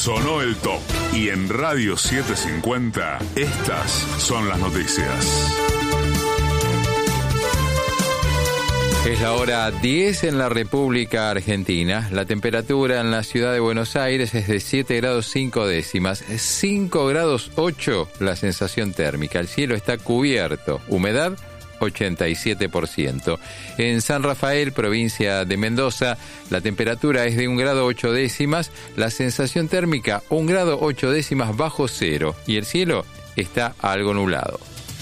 Sonó el top. Y en Radio 750, estas son las noticias. Es la hora 10 en la República Argentina. La temperatura en la ciudad de Buenos Aires es de 7 grados 5 décimas. 5 grados 8 la sensación térmica. El cielo está cubierto. Humedad 87%. En San Rafael, provincia de Mendoza, la temperatura es de 1 grado 8 décimas. La sensación térmica 1 grado 8 décimas bajo cero. Y el cielo está algo nublado.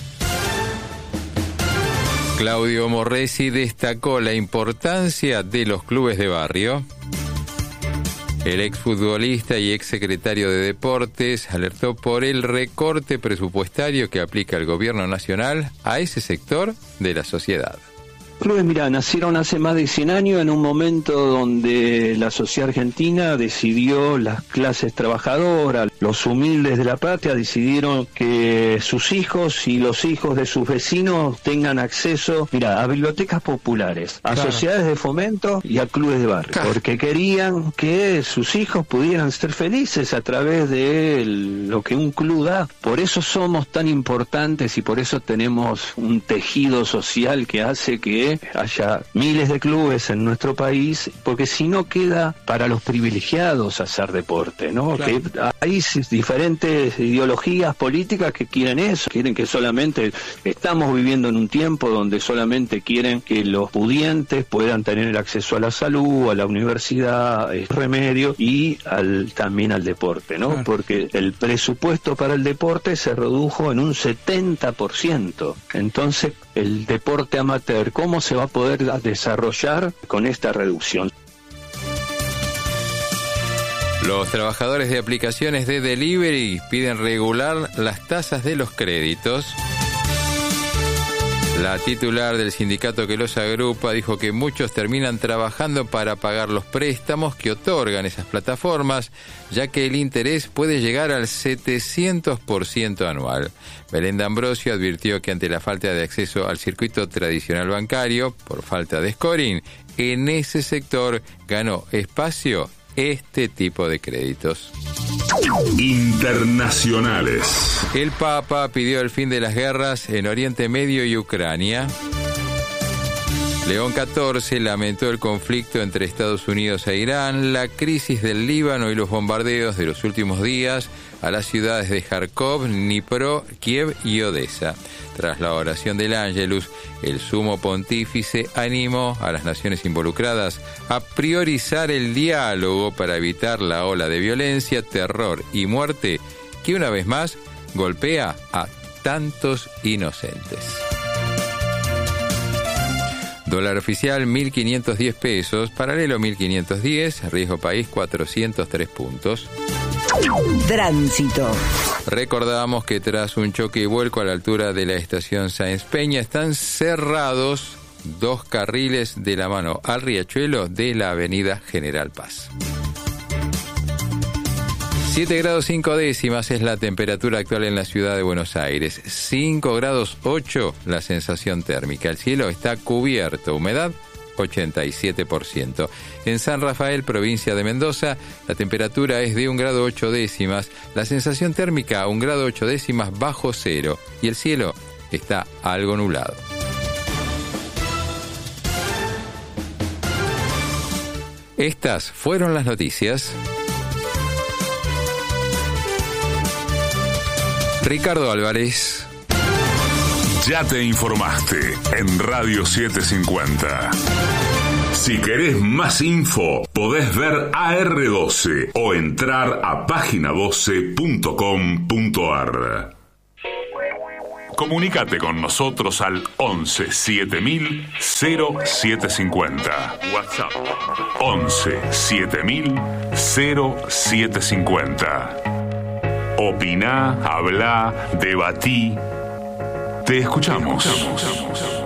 Claudio Morresi destacó la importancia de los clubes de barrio. El exfutbolista y exsecretario de Deportes alertó por el recorte presupuestario que aplica el gobierno nacional a ese sector de la sociedad. Clubes, mira, nacieron hace más de 100 años en un momento donde la sociedad argentina decidió, las clases trabajadoras, los humildes de la patria decidieron que sus hijos y los hijos de sus vecinos tengan acceso, mira, a bibliotecas populares, a sociedades de fomento y a clubes de barrio, porque querían que sus hijos pudieran ser felices a través de lo que un club da. Por eso somos tan importantes y por eso tenemos un tejido social que hace que haya miles de clubes en nuestro país, porque si no queda para los privilegiados hacer deporte, ¿no? Claro. Que hay diferentes ideologías políticas que quieren eso, quieren que solamente, estamos viviendo en un tiempo donde solamente quieren que los pudientes puedan tener el acceso a la salud, a la universidad, remedio y también al deporte, ¿no? Claro. Porque el presupuesto para el deporte se redujo en un 70%. Entonces, el deporte amateur, ¿cómo se va a poder desarrollar con esta reducción? Los trabajadores de aplicaciones de delivery piden regular las tasas de los créditos. La titular del sindicato que los agrupa dijo que muchos terminan trabajando para pagar los préstamos que otorgan esas plataformas, ya que el interés puede llegar al 700% anual. Belén D'Ambrosio advirtió que ante la falta de acceso al circuito tradicional bancario, por falta de scoring, en ese sector ganó espacio este tipo de créditos. Internacionales. El Papa pidió el fin de las guerras en Oriente Medio y Ucrania. León XIV lamentó el conflicto entre Estados Unidos e Irán, la crisis del Líbano y los bombardeos de los últimos días a las ciudades de Kharkov, Dnipro, Kiev y Odessa. Tras la oración del Ángelus, el sumo pontífice animó a las naciones involucradas a priorizar el diálogo para evitar la ola de violencia, terror y muerte que una vez más golpea a tantos inocentes. Dólar oficial 1.510 pesos, paralelo 1.510, riesgo país 403 puntos. Tránsito. Recordamos que tras un choque y vuelco a la altura de la estación Sáenz Peña están cerrados 2 carriles de la mano al riachuelo de la avenida General Paz. 7 grados 5 décimas es la temperatura actual en la ciudad de Buenos Aires. 5 grados 8 la sensación térmica. El cielo está cubierto. Humedad 87%. En San Rafael, provincia de Mendoza, la temperatura es de 1 grado 8 décimas. La sensación térmica 1 grado 8 décimas bajo cero. Y el cielo está algo nublado. Estas fueron las noticias. Ricardo Álvarez. Ya te informaste en Radio 750. Si querés más info, podés ver AR12 o entrar a página12.com.ar. Comunícate con nosotros al 11 7000 0750. WhatsApp 11 7000 0750. Opiná, hablá, debatí. Te escuchamos.